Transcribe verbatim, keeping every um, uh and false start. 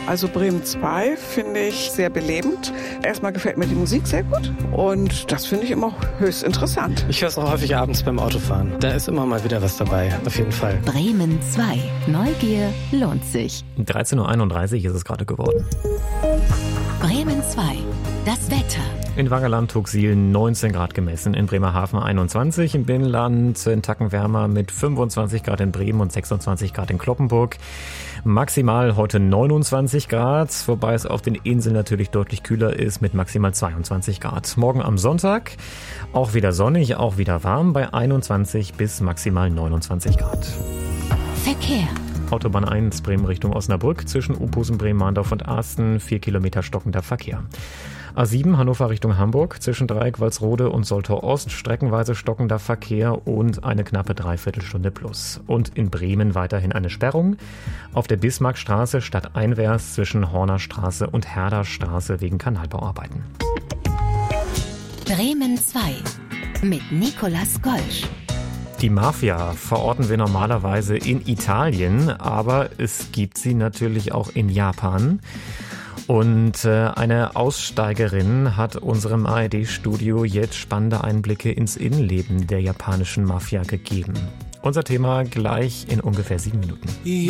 Also Bremen zwei finde ich sehr belebend. Erstmal gefällt mir die Musik sehr gut und das finde ich immer höchst interessant. Ich höre es auch häufig abends beim Autofahren. Da ist immer mal wieder was dabei, auf jeden Fall. Bremen zwei. Neugier lohnt sich. dreizehn Uhr einunddreißig ist es gerade geworden. Bremen zwei. Das Wetter. In Wangerland-Tuxil neunzehn Grad gemessen, in Bremerhaven einundzwanzig, im Binnenland ein Tacken wärmer mit fünfundzwanzig Grad in Bremen und sechsundzwanzig Grad in Kloppenburg. Maximal heute neunundzwanzig Grad, wobei es auf den Inseln natürlich deutlich kühler ist mit maximal zweiundzwanzig Grad. Morgen am Sonntag auch wieder sonnig, auch wieder warm bei einundzwanzig bis maximal neunundzwanzig Grad. Verkehr. Autobahn eins Bremen Richtung Osnabrück zwischen Uphusen, Bremen-Mahndorf und Asten, vier Kilometer stockender Verkehr. A sieben Hannover Richtung Hamburg zwischen Dreieck, Walsrode und Soltau Ost streckenweise stockender Verkehr und eine knappe Dreiviertelstunde plus. Und in Bremen weiterhin eine Sperrung auf der Bismarckstraße stadteinwärts zwischen Hornerstraße und Herderstraße wegen Kanalbauarbeiten. Bremen zwei mit Nicolas Golsch. Die Mafia verorten wir normalerweise in Italien, aber es gibt sie natürlich auch in Japan. Und äh, eine Aussteigerin hat unserem A R D-Studio jetzt spannende Einblicke ins Innenleben der japanischen Mafia gegeben. Unser Thema gleich in ungefähr sieben Minuten.